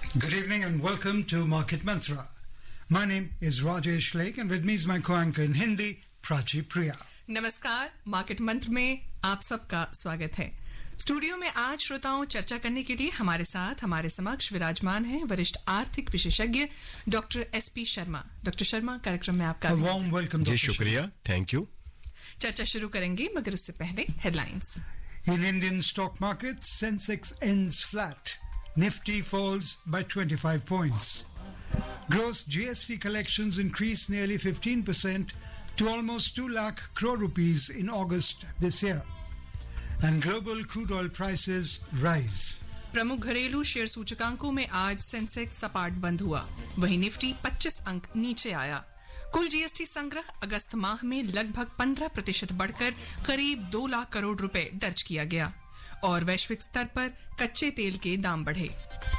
Good evening and welcome to Market Mantra. My name is Rajesh Lake and with me is my co-anchor in Hindi, Prachi Priya. नमस्कार, market मंत्र में आप सबका स्वागत है। Studio में आज श्रोताओं चर्चा करने के लिए हमारे साथ हमारे समक्ष विराजमान हैं वरिष्ठ आर्थिक विशेषज्ञ doctor SP Sharma. Doctor Sharma, कार्यक्रम में आपका warm welcome. जी शुक्रिया, थैंक यू। चर्चा शुरू करेंगे मगर उससे पहले headlines. In Indian stock market, Sensex ends flat. Nifty falls by 25 points. Gross GST collections increased nearly 15% to almost 2 lakh crore rupees in August this year. And global crude oil prices rise. प्रमुख घरेलू share सूचकांकों में आज Sensex सपाट बंद हुआ, वहीं Nifty 25 अंक नीचे आया। कुल जीएसटी संग्रह अगस्त माह में लगभग 15% बढ़कर करीब 2 लाख करोड़ रुपए दर्ज किया गया और वैश्विक स्तर पर कच्चे तेल के दाम बढ़े।